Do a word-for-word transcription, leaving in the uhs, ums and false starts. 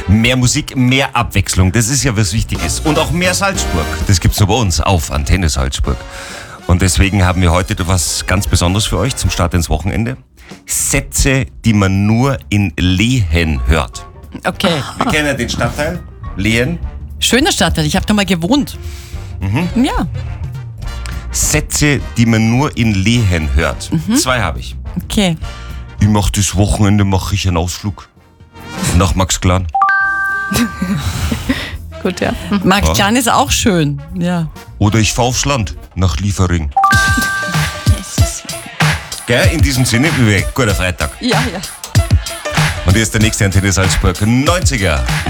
Mehr Musik, mehr Abwechslung, das ist ja was Wichtiges. Und auch mehr Salzburg, das gibt's nur bei uns auf Antenne Salzburg. Und deswegen haben wir heute was ganz Besonderes für euch zum Start ins Wochenende. Sätze, die man nur in Lehen hört. Okay. Wir kennen ja den Stadtteil Lehen. Schöner Stadtteil, ich habe da mal gewohnt. Mhm. Ja. Sätze, die man nur in Lehen hört. Mhm. Zwei habe ich. Okay. Ich mach das Wochenende, mache ich einen Ausflug nach Max Klan. Gut, ja. Max Klan ist auch schön, ja. Oder ich fahr aufs Land, nach Liefering. Gell, in diesem Sinne, guter Freitag. Ja, ja. Und hier ist der nächste Antenne Salzburg neunziger.